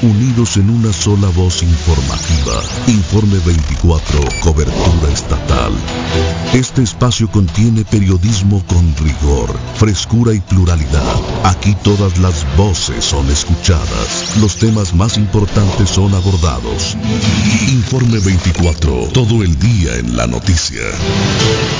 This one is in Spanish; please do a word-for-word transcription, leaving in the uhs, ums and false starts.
unidos en una sola voz informativa. Informe veinticuatro, cobertura estatal. Este espacio contiene periodismo con rigor, frescura y pluralidad. Aquí todas las voces son escuchadas. Los temas más importantes son abordados. Informe veinticuatro, todo el día en la noticia.